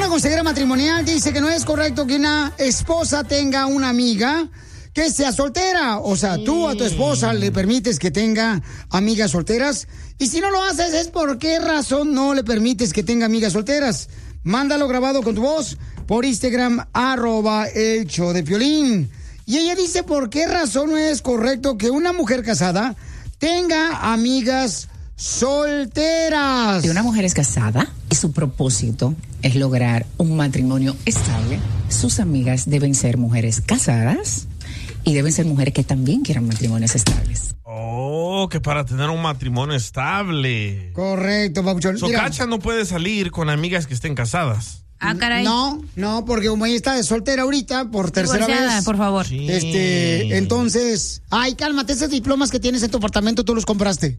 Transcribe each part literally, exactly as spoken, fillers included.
consejera matrimonial dice que no es correcto que una esposa tenga una amiga que sea soltera. O sea, sí. Tú a tu esposa le permites que tenga amigas solteras. Y si no lo haces, es por qué razón no le permites que tenga amigas solteras. Mándalo grabado con tu voz por Instagram, arroba el show de Piolín. Y ella dice por qué razón no es correcto que una mujer casada tenga amigas solteras. Si una mujer es casada y su propósito es lograr un matrimonio estable, sus amigas deben ser mujeres casadas y deben ser mujeres que también quieran matrimonios estables. Oh, que para tener un matrimonio estable. Correcto, papuchón. So, Cacha no puede salir con amigas que estén casadas. Ah, caray. No, no, porque como ella está de soltera ahorita, por tercera Divorciada, vez. por favor. Sí. Este, entonces, ay, cálmate, esos diplomas que tienes en tu apartamento, tú los compraste.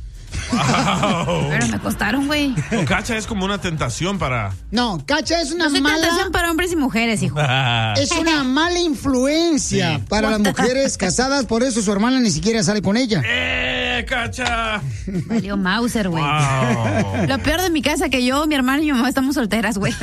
Wow. Pero me costaron, güey. No, Cacha es como una tentación para... No, Cacha es una No soy mala... tentación para hombres y mujeres, hijo. Es una mala influencia Sí. para las mujeres casadas, por eso su hermana ni siquiera sale con ella. ¡Eh, Cacha! Valió Mauser, güey. Wow. Lo peor de mi casa que yo, mi hermano y mi mamá estamos solteras, güey.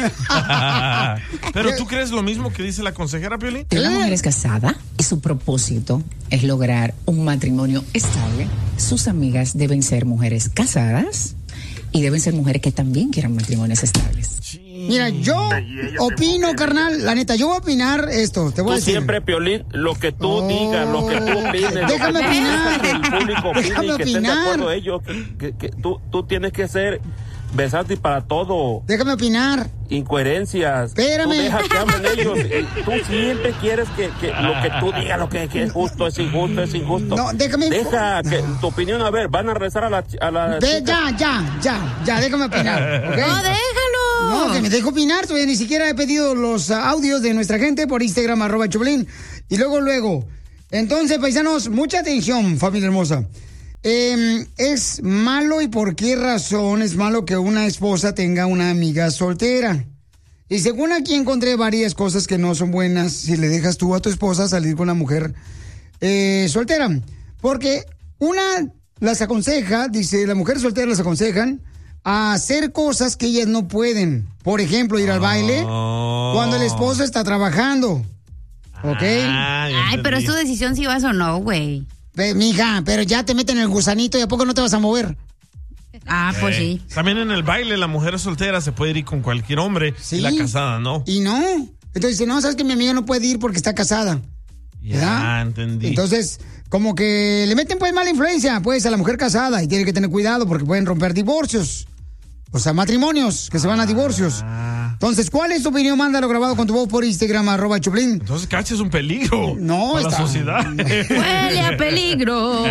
Pero ¿tú crees lo mismo que dice la consejera, Piolín? Si una mujer es casada y su propósito es lograr un matrimonio estable, sus amigas deben ser mujeres casadas y deben ser mujeres que también quieran matrimonios estables. Mira, yo opino, carnal, la neta, yo voy a opinar esto, te voy Tú a decir. siempre, Piolín, lo que tú Oh. digas, lo que tú opines, Déjame lo que opinar. que el público opine Déjame y que estén de opinar. acuerdo ellos, que, que, que tú, tú tienes que ser versátil para todo. Déjame opinar. Incoherencias. Espérame. Tú deja que hablen ellos. Tú siempre quieres que, que lo que tú digas, lo que, que es justo, es injusto, es injusto. No, déjame- Deja que tu opinión, a ver, van a rezar a la... A la Ve, chica. ya, ya, ya, ya, déjame opinar, ¿ok? No, déjalo. No, que me dejo opinar, todavía ni siquiera he pedido los uh, audios de nuestra gente por Instagram, arroba Choplin. Y luego, luego. Entonces, paisanos, mucha atención, familia hermosa. Eh, es malo y por qué razón es malo que una esposa tenga una amiga soltera. Y según aquí encontré varias cosas que no son buenas si le dejas tú a tu esposa salir con una mujer eh, soltera. Porque una las aconseja, dice, las mujeres solteras las aconsejan a hacer cosas que ellas no pueden. Por ejemplo, ir al baile Oh. cuando el esposo está trabajando. ¿Ok? Ah, ya Ay, pero es tu entendí. decisión si vas o no, güey. Ve, mija, pero ya te meten el gusanito y ¿a poco no te vas a mover? Ah, pues Eh, sí. También en el baile la mujer soltera se puede ir con cualquier hombre Sí. y la casada no. Y no. Entonces dice, no, sabes que mi amiga no puede ir porque está casada. Ya, ¿verdad? entendí. Entonces, como que le meten pues mala influencia pues a la mujer casada y tiene que tener cuidado porque pueden romper divorcios. O sea, matrimonios que se van a divorcios. Entonces, ¿cuál es tu opinión? Mándalo grabado con tu voz por Instagram, arroba Choplin. Entonces, Cacha es un peligro No, para está- la sociedad. Huele a peligro.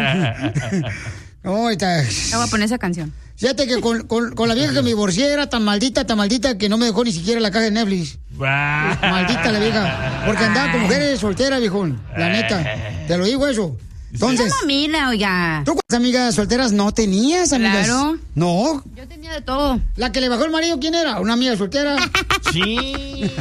No, está... Te voy a poner esa canción. Fíjate que con, con, con la vieja que me divorcié era tan maldita, tan maldita que no me dejó ni siquiera la caja de Netflix. Maldita la vieja. Porque andaba con mujeres solteras, viejón. La neta. Te lo digo eso. Entonces, Mamila, oiga. ¿tú cuántas amigas solteras no tenías, amigas? Claro. No. Yo tenía de todo. ¿La que le bajó el marido quién era? ¿Una amiga soltera? Sí.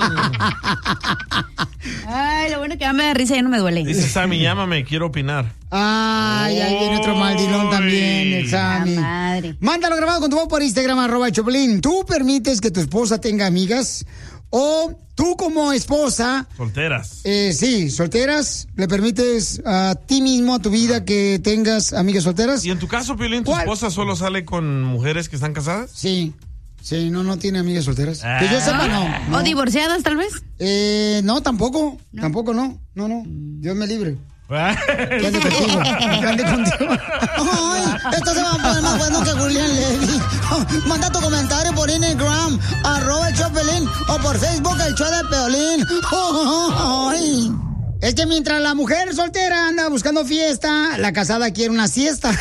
Ay, lo bueno que ya me da risa y ya no me duele. Dice Sammy, llámame, quiero opinar. Ay, ahí viene otro maldilón también, el Sammy. La madre. Mándalo grabado con tu voz por Instagram, arroba Choplin. ¿Tú permites que tu esposa tenga amigas? O tú como esposa, Solteras. eh, sí, solteras, ¿le permites a ti mismo, a tu vida, que tengas amigas solteras? ¿Y en tu caso, Piolín, tu ¿Cuál? esposa solo sale con mujeres que están casadas? Sí, sí, no, no tiene amigas solteras. Que yo sepa, no. no. ¿O divorciadas, tal vez? Eh, no, tampoco, tampoco no, no, no, Dios me libre. Que ande contigo, que ande contigo. Ay, esto se va a poner más bueno que Julián Levy. Manda tu comentario por Instagram, arroba el Chopelín, o por Facebook, el show de Peolín. Ay. Es que mientras la mujer soltera anda buscando fiesta, la casada quiere una siesta.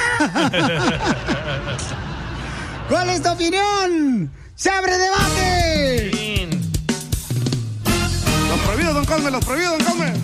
¿Cuál es tu opinión? ¡Se abre debate! Piolín. Los prohibidos, don Cosme, los prohibidos, don Cosme.